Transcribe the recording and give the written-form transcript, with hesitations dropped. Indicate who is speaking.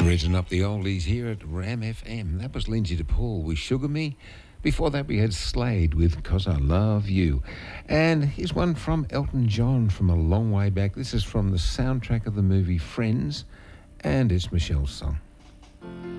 Speaker 1: Dredging up the oldies here at Ram FM. That was Lindsay DePaul with Sugar Me. Before that, we had Slade with 'Cause I Love You. And here's one from Elton John from a long way back. This is from the soundtrack of the movie Friends, and it's Michelle's song.